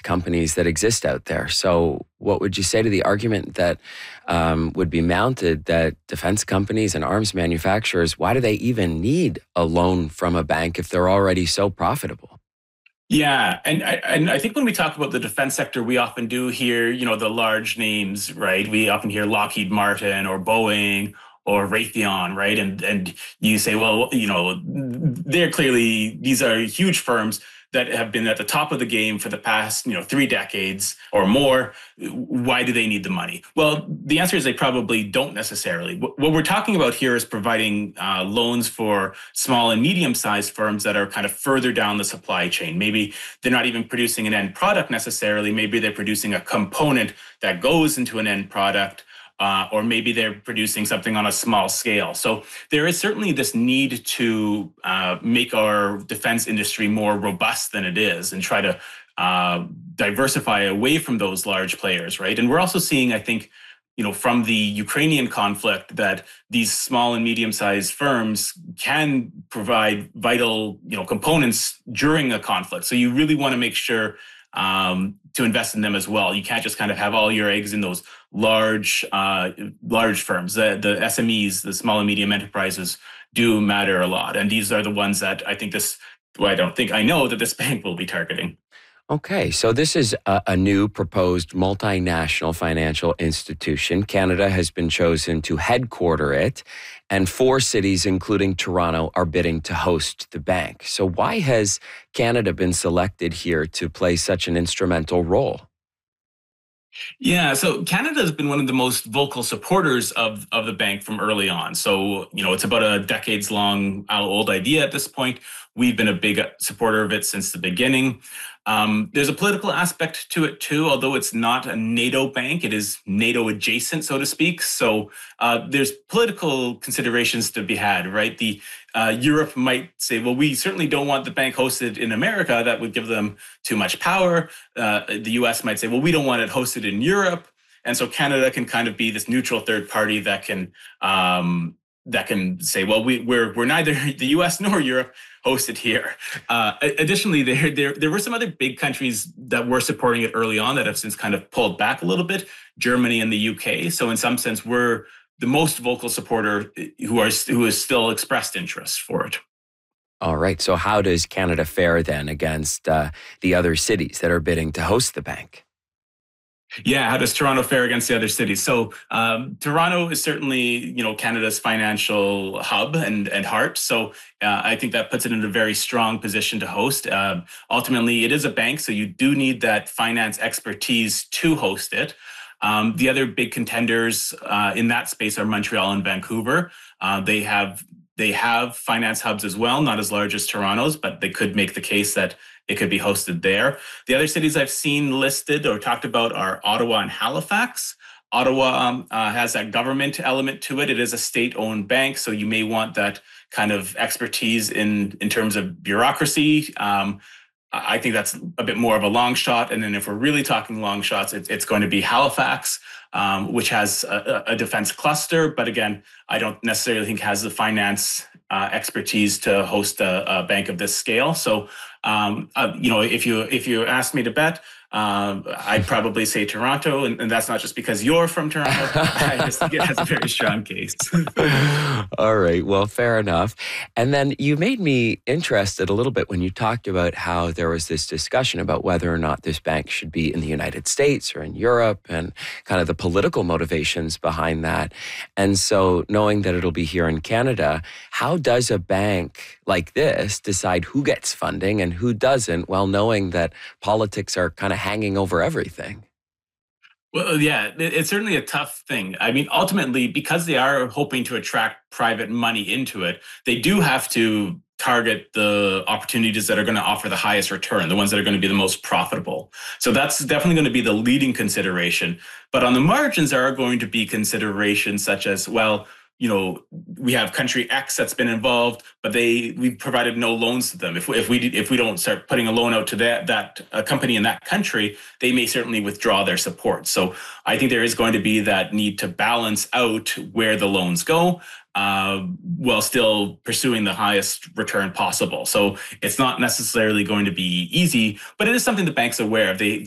companies that exist out there. So what would you say to the argument that would be mounted that defense companies and arms manufacturers, why do they even need a loan from a bank if they're already so profitable? Yeah, and I think when we talk about the defense sector, we often do hear, the large names, right? We often hear Lockheed Martin or Boeing or Raytheon, right? And you say, well, they're clearly these are huge firms that have been at the top of the game for the past, 3 decades or more. Why do they need the money? Well, the answer is they probably don't necessarily. What we're talking about here is providing loans for small and medium-sized firms that are kind of further down the supply chain. Maybe they're not even producing an end product necessarily. Maybe they're producing a component that goes into an end product. Or maybe they're producing something on a small scale. So there is certainly this need to make our defense industry more robust than it is and try to diversify away from those large players, right? And we're also seeing, I think, from the Ukrainian conflict that these small and medium-sized firms can provide vital, components during a conflict. So you really want to make sure to invest in them as well. You can't just kind of have all your eggs in those large firms. The SMEs, the small and medium enterprises, do matter a lot, and these are the ones that I think I know that this bank will be targeting. Okay, so this is a new proposed multinational financial institution. Canada has been chosen to headquarter it, and 4 cities, including Toronto, are bidding to host the bank. So why has Canada been selected here to play such an instrumental role? Yeah, so Canada has been one of the most vocal supporters of the bank from early on. So, it's about a decades long old idea at this point. We've been a big supporter of it since the beginning. There's a political aspect to it too, although it's not a NATO bank, it is NATO adjacent, so to speak. So there's political considerations to be had, right? The Europe might say, well, we certainly don't want the bank hosted in America. That would give them too much power. The US might say, well, we don't want it hosted in Europe. And so Canada can kind of be this neutral third party that can say, well, we're neither the US nor Europe hosted here. Additionally, there were some other big countries that were supporting it early on that have since kind of pulled back a little bit, Germany and the UK. So in some sense, we're the most vocal supporter who has still expressed interest for it. All right, so how does Canada fare then against the other cities that are bidding to host the bank? Yeah, how does Toronto fare against the other cities? So Toronto is certainly, Canada's financial hub and heart. So I think that puts it in a very strong position to host. Ultimately, it is a bank, so you do need that finance expertise to host it. The other big contenders in that space are Montreal and Vancouver. They have finance hubs as well, not as large as Toronto's, but they could make the case that it could be hosted there. The other cities I've seen listed or talked about are Ottawa and Halifax. Ottawa has that government element to it. It is a state-owned bank, so you may want that kind of expertise in terms of bureaucracy. I think that's a bit more of a long shot. And then if we're really talking long shots, it's going to be Halifax, which has a defense cluster. But again, I don't necessarily think has the finance expertise to host a bank of this scale. So, if you ask me to bet, I'd probably say Toronto, and that's not just because you're from Toronto. I just think it has a very strong case. All right, well, fair enough. And then you made me interested a little bit when you talked about how there was this discussion about whether or not this bank should be in the United States or in Europe and kind of the political motivations behind that. And so knowing that it'll be here in Canada, how does a bank like this decide who gets funding and who doesn't, while knowing that politics are kind of hanging over everything? Well, yeah, it's certainly a tough thing. I mean, ultimately, because they are hoping to attract private money into it, they do have to target the opportunities that are going to offer the highest return, the ones that are going to be the most profitable. So that's definitely going to be the leading consideration. But on the margins, there are going to be considerations such as, well, we have country X that's been involved, but we provided no loans to them. If we don't start putting a loan out to that company in that country, they may certainly withdraw their support. So I think there is going to be that need to balance out where the loans go, while still pursuing the highest return possible. So it's not necessarily going to be easy, but it is something the bank's aware of.